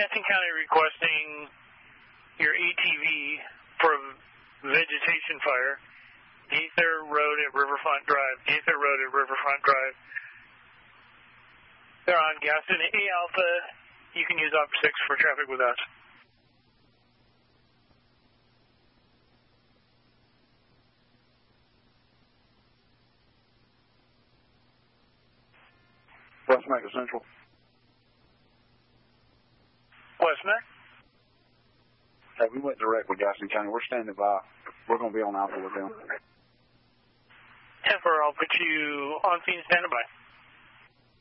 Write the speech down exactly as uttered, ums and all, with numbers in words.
Gaston County requesting your A T V for vegetation fire. Gaither Road at Riverfront Drive. Gaither Road at Riverfront Drive. They're on Gaston. A Alpha, you can use op six for traffic with us. West Mac Central. West Mac? Hey, we went direct with Gaston County. We're standing by. We're going to be on Alpha with them. ten four, I'll put you on scene standing by.